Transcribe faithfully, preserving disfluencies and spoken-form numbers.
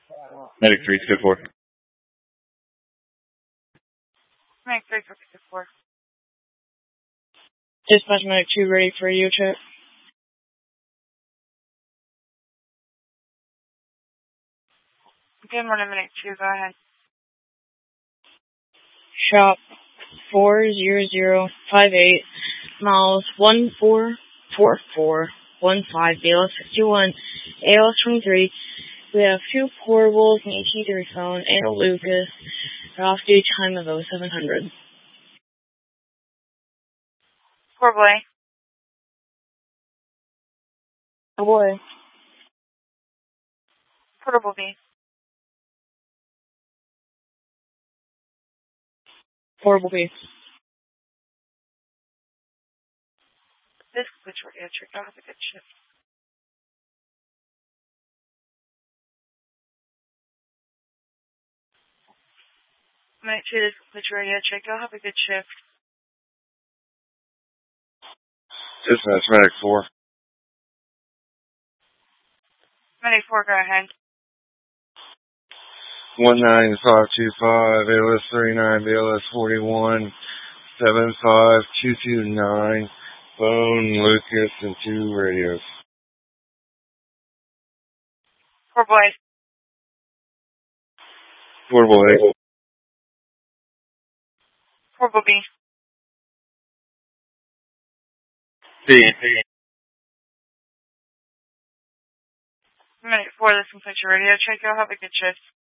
Medic three, good four. Medic three, good four. Dispatch Medic two ready for you check. Good morning, Medic two, go ahead. Shop four zero zero five eight, miles one four four four one five, B L S fifty-one, A L S twenty-three. We have two portables, an A T three phone, and a Lucas. Off duty time of oh seven hundred. Poor boy. Oh boy. Portable B. Portable B. This which we're going to check out. Have a good shift. Medic two, this which we're going to check out. Have a good shift. Dispatch Medic four. Medic four, go ahead. One nine five two five, A L S thirty nine, B L S forty one, seven five two two nine, phone, Lucas, and two radios. Poor boy. Portable A. Portable B. B. Medic four, this completes your radio check out. Have a good shift.